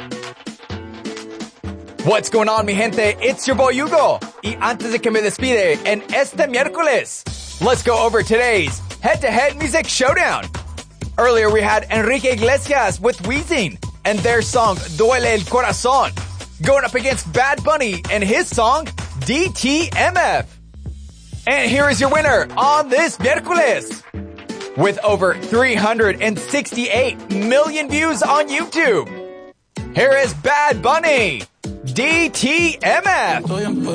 What's going on, mi gente? It's your boy Hugo. Y antes de que me despide, en este miércoles, let's go over today's head-to-head music showdown. Earlier, we had Enrique Iglesias with Weezing and their song Duele el Corazón, going up against Bad Bunny and his song DTMF. And here is your winner on this miércoles. With over 368 million views on YouTube, here is Bad Bunny, DTMF.